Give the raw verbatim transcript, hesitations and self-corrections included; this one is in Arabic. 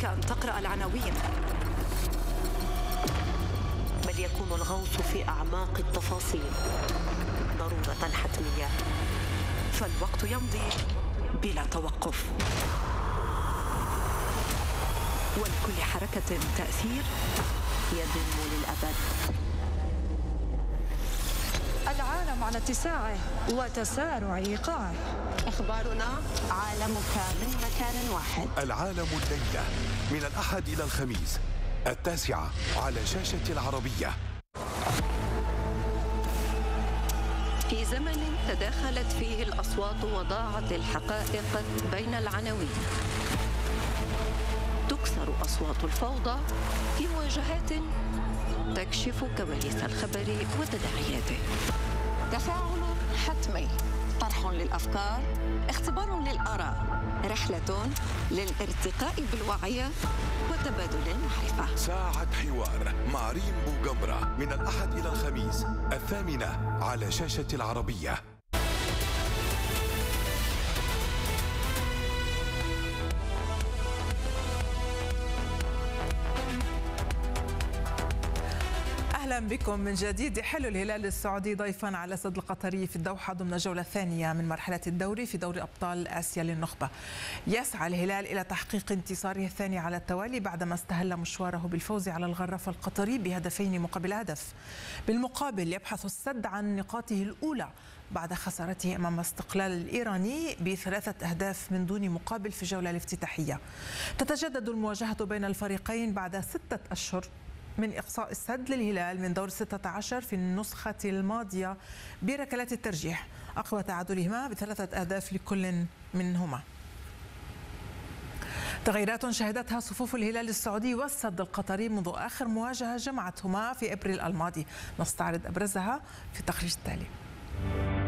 عليك أن تقرأ العناوين، بل يكون الغوص في أعماق التفاصيل ضرورة حتمية، فالوقت يمضي بلا توقف، ولكل حركة تأثير يدوم للأبد. العالم على اتساعه وتسارع إيقاعه. أخبارنا عالمك من مكان واحد. العالم الليلة من الأحد إلى الخميس التاسعة على شاشة العربية. في زمن تداخلت فيه الأصوات وضاعت الحقائق بين العناوين، تكسر أصوات الفوضى في مواجهات تكشف كواليس الخبر وتداعياته. تفاعل حتمي، طرح للأفكار، اختبار للآراء، رحلة للارتقاء بالوعي وتبادل المعرفة. ساعة حوار مع ريم بوجمرة من الأحد إلى الخميس الثامنة على شاشة العربية. أهلا بكم من جديد. يحل الهلال السعودي ضيفا على الأسد القطري في الدوحة ضمن الجولة الثانية من مرحلة الدوري في دوري أبطال آسيا للنخبة. يسعى الهلال إلى تحقيق انتصاره الثاني على التوالي بعدما استهل مشواره بالفوز على الغراف القطري بهدفين مقابل هدف. بالمقابل يبحث السد عن نقاطه الأولى بعد خسارته أمام استقلال الإيراني بثلاثة أهداف من دون مقابل في الجولة الافتتاحية. تتجدد المواجهة بين الفريقين بعد ستة أشهر من إقصاء السد للهلال من دور ستة عشر في النسخة الماضية بركلات الترجيح عقب تعادلهما بثلاثة أهداف لكل منهما. تغييرات شهدتها صفوف الهلال السعودي والسد القطري منذ آخر مواجهة جمعتهما في أبريل الماضي. نستعرض أبرزها في التقرير التالي.